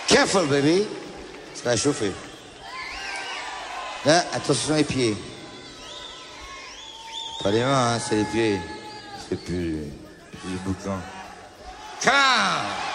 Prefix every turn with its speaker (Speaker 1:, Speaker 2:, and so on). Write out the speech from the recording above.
Speaker 1: Careful, baby. Ça va chauffer. Là, attention les pieds. Pas les mains, hein, c'est les pieds. C'est plus le boucan. Come on!